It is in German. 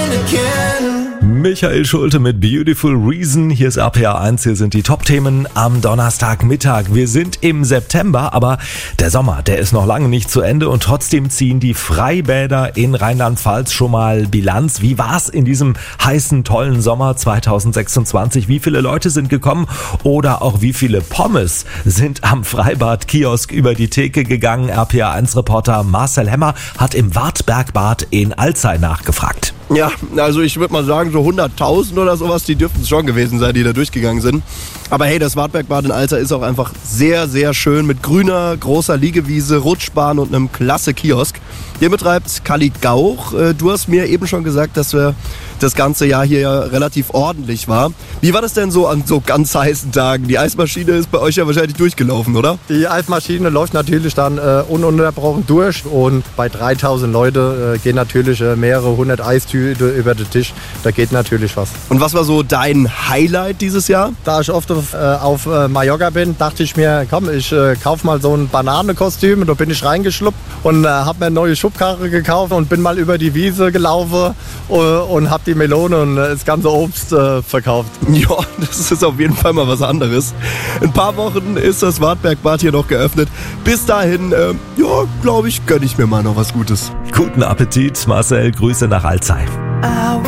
Michael Schulte mit Beautiful Reason. Hier ist RPA 1, hier sind die Top-Themen am Donnerstagmittag. Wir sind im September, aber der Sommer, der ist noch lange nicht zu Ende und trotzdem ziehen die Freibäder in Rheinland-Pfalz schon mal Bilanz. Wie war's in diesem heißen, tollen Sommer 2026? Wie viele Leute sind gekommen oder auch wie viele Pommes sind am Freibad-Kiosk über die Theke gegangen? RPA 1-Reporter Marcel Hemmer hat im Wartbergbad in Alzey nachgefragt. Ja, also ich würde mal sagen, so 100.000 oder sowas, die dürften es schon gewesen sein, die da durchgegangen sind. Aber hey, das Wartbergbad in Alzey ist auch einfach sehr, sehr schön mit grüner, großer Liegewiese, Rutschbahn und einem klasse Kiosk. Den betreibt Khalid Gauch. Du hast mir eben schon gesagt, dass das ganze Jahr hier ja relativ ordentlich war. Wie war das denn so an so ganz heißen Tagen? Die Eismaschine ist bei euch ja wahrscheinlich durchgelaufen, oder? Die Eismaschine läuft natürlich dann ununterbrochen durch und bei 3.000 Leute gehen natürlich mehrere hundert Eistüte über den Tisch. Da geht natürlich was. Und was war so dein Highlight dieses Jahr? Da ich oft auf Mallorca bin, dachte ich mir, komm, ich kaufe mal so ein Bananenkostüm. Und da bin ich reingeschluppt und habe mir eine neue Schubkarre gekauft und bin mal über die Wiese gelaufen und habe die Melone und das ganze Obst verkauft. Ja, das ist auf jeden Fall mal was anderes. In ein paar Wochen ist das Wartbergbad hier noch geöffnet. Bis dahin, glaube ich, gönne ich mir mal noch was Gutes. Guten Appetit, Marcel. Grüße nach Alzey.